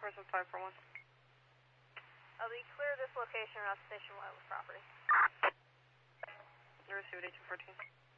541. We clear this location around Station 1 with property. You received 1814.